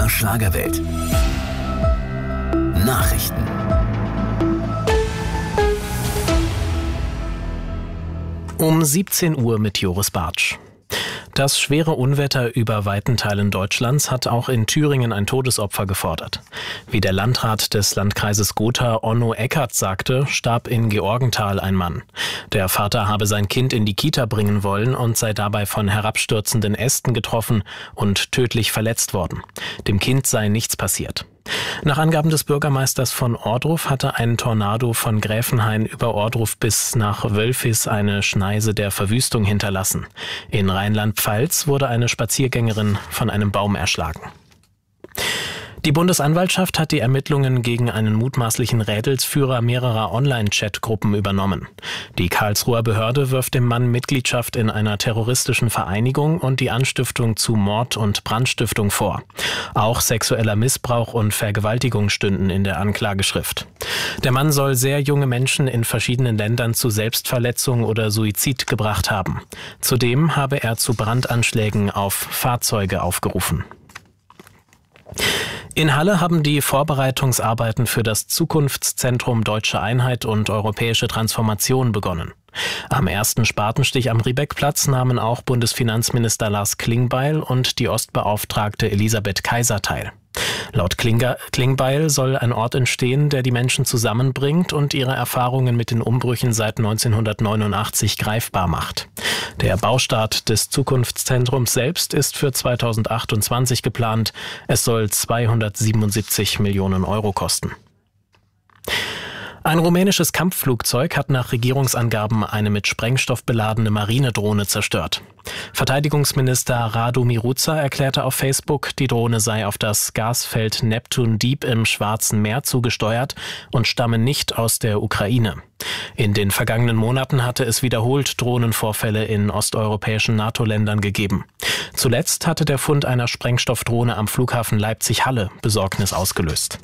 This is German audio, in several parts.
MDR Schlagerwelt. Nachrichten. Um 17 Uhr mit Joris Bartsch. Das schwere Unwetter über weiten Teilen Deutschlands hat auch in Thüringen ein Todesopfer gefordert. Wie der Landrat des Landkreises Gotha, Onno Eckert, sagte, starb in Georgenthal ein Mann. Der Vater habe sein Kind in die Kita bringen wollen und sei dabei von herabstürzenden Ästen getroffen und tödlich verletzt worden. Dem Kind sei nichts passiert. Nach Angaben des Bürgermeisters von Ohrdruf hatte ein Tornado von Gräfenhain über Ohrdruf bis nach Wölfis eine Schneise der Verwüstung hinterlassen. In Rheinland-Pfalz wurde eine Spaziergängerin von einem Baum erschlagen. Die Bundesanwaltschaft hat die Ermittlungen gegen einen mutmaßlichen Rädelsführer mehrerer Online-Chat-Gruppen übernommen. Die Karlsruher Behörde wirft dem Mann Mitgliedschaft in einer terroristischen Vereinigung und die Anstiftung zu Mord und Brandstiftung vor. Auch sexueller Missbrauch und Vergewaltigung stünden in der Anklageschrift. Der Mann soll sehr junge Menschen in verschiedenen Ländern zu Selbstverletzung oder Suizid gebracht haben. Zudem habe er zu Brandanschlägen auf Fahrzeuge aufgerufen. In Halle haben die Vorbereitungsarbeiten für das Zukunftszentrum Deutsche Einheit und Europäische Transformation begonnen. Am ersten Spatenstich am Riebeckplatz nahmen auch Bundesfinanzminister Lars Klingbeil und die Ostbeauftragte Elisabeth Kaiser teil. Laut Klingbeil soll ein Ort entstehen, der die Menschen zusammenbringt und ihre Erfahrungen mit den Umbrüchen seit 1989 greifbar macht. Der Baustart des Zukunftszentrums selbst ist für 2028 geplant. Es soll 277 Millionen Euro kosten. Ein rumänisches Kampfflugzeug hat nach Regierungsangaben eine mit Sprengstoff beladene Marinedrohne zerstört. Verteidigungsminister Radu Miruța erklärte auf Facebook, die Drohne sei auf das Gasfeld Neptun Deep im Schwarzen Meer zugesteuert und stamme nicht aus der Ukraine. In den vergangenen Monaten hatte es wiederholt Drohnenvorfälle in osteuropäischen NATO-Ländern gegeben. Zuletzt hatte der Fund einer Sprengstoffdrohne am Flughafen Leipzig-Halle Besorgnis ausgelöst.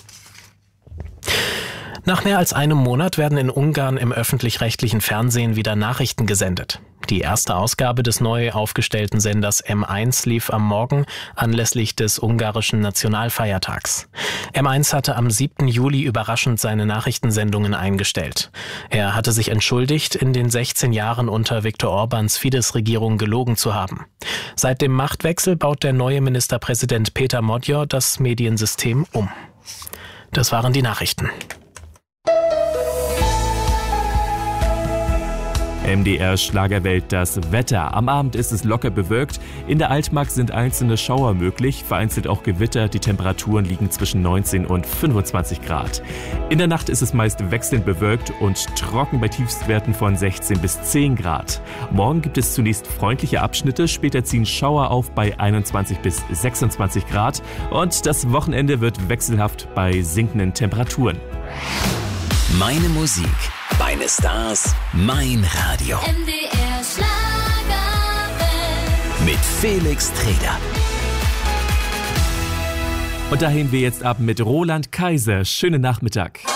Nach mehr als einem Monat werden in Ungarn im öffentlich-rechtlichen Fernsehen wieder Nachrichten gesendet. Die erste Ausgabe des neu aufgestellten Senders M1 lief am Morgen anlässlich des ungarischen Nationalfeiertags. M1 hatte am 7. Juli überraschend seine Nachrichtensendungen eingestellt. Er hatte sich entschuldigt, in den 16 Jahren unter Viktor Orbáns Fidesz-Regierung gelogen zu haben. Seit dem Machtwechsel baut der neue Ministerpräsident Péter Magyar das Mediensystem um. Das waren die Nachrichten. MDR Schlagerwelt, das Wetter. Am Abend ist es locker bewölkt. In der Altmark sind einzelne Schauer möglich, vereinzelt auch Gewitter. Die Temperaturen liegen zwischen 19 und 25 Grad. In der Nacht ist es meist wechselnd bewölkt und trocken bei Tiefstwerten von 16 bis 10 Grad. Morgen gibt es zunächst freundliche Abschnitte, später ziehen Schauer auf bei 21 bis 26 Grad und das Wochenende wird wechselhaft bei sinkenden Temperaturen. Meine Musik, meine Stars, mein Radio. MDR Schlagerwelt. Mit Felix Treder. Und da heben wir jetzt ab mit Roland Kaiser. Schönen Nachmittag.